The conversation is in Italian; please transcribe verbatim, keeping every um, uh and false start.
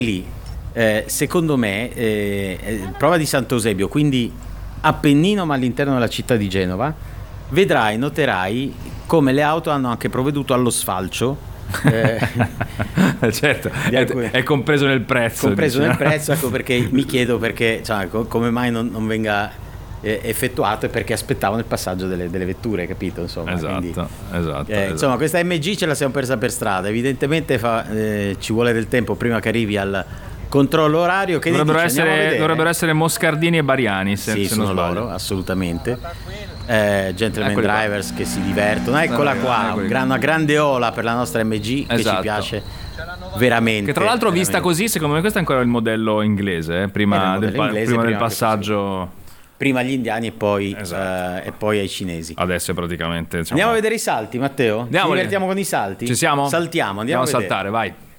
lì, eh, secondo me, eh, eh, prova di Sant'Eusebio, quindi Appennino ma all'interno della città di Genova, vedrai, noterai come le auto hanno anche provveduto allo sfalcio. Eh, certo, è, è compreso nel prezzo. Compreso diciamo. nel prezzo, ecco perché mi chiedo perché, cioè, co- come mai non, non venga eh, effettuato, e perché aspettavano il passaggio delle, delle vetture, capito? Insomma, esatto, quindi, esatto, eh, esatto. Insomma, questa M G ce la siamo persa per strada. Evidentemente fa, eh, ci vuole del tempo prima che arrivi al controllo orario. Che dovrebbero, dice? essere, dovrebbero essere Moscardini e Bariani, se, sì, se sono non sbaglio. loro, assolutamente. Eh, gentleman Eccoli drivers qua. che si divertono. Eccola qua, un gran- una grande ola per la nostra M G che Esatto. ci piace veramente. Che tra l'altro vista veramente. così, secondo me questo è ancora il modello inglese, eh, prima, Era il del, modello pa- inglese, prima del prima che passaggio. Prima agli indiani e poi, Esatto. eh, e poi ai cinesi. Adesso è praticamente, diciamo... Andiamo a vedere i salti, Matteo? Andiamo Ci lì. divertiamo con i salti? Ci siamo? Saltiamo, andiamo, Andiamo a a vedere. saltare, vai.